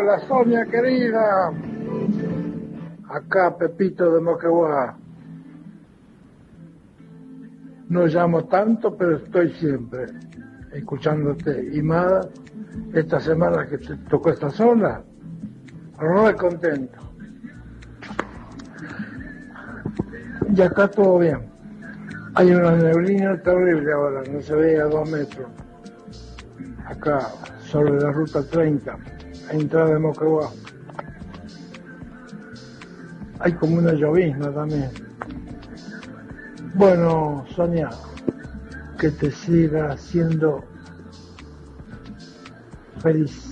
Hola Sonia querida, acá Pepito de Moquegua. No llamo tanto, pero estoy siempre escuchándote. Y más esta semana que te tocó esta zona, re contento. Y acá todo bien. Hay una neblina terrible ahora, no se ve a 2 metros. Acá, sobre la ruta 30, a entrada de Moquegua. Hay como una llovizna también. Bueno, Sonia, que te siga siendo feliz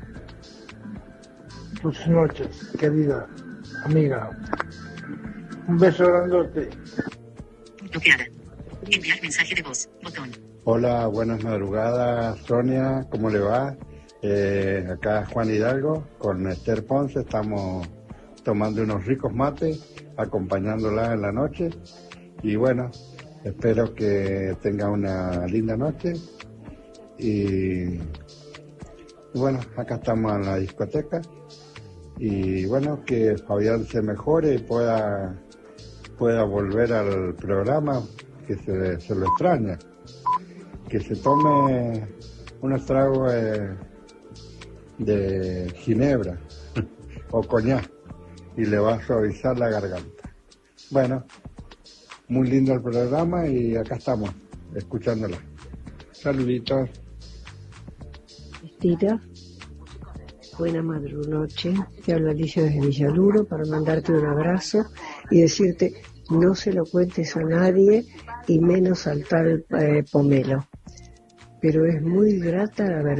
tus noches, querida amiga. Un beso grandote. Bloqueada. Enviar mensaje de voz. Botón. Hola, buenas madrugadas, Sonia, ¿cómo le va? Acá Juan Hidalgo con Esther Ponce, estamos tomando unos ricos mates, acompañándola en la noche. Y bueno, espero que tenga una linda noche. Y bueno, acá estamos en la discoteca. Y bueno, que Fabián se mejore y pueda volver al programa, que se lo extraña. Que se tome unos tragos de ginebra o coñac y le va a suavizar la garganta. Bueno, muy lindo el programa y acá estamos, escuchándola. Saluditos. Estira, buena noche. Te habla Alicia desde Villaluro para mandarte un abrazo y decirte no se lo cuentes a nadie y menos saltar el pomelo. Pero es muy grata la verdad.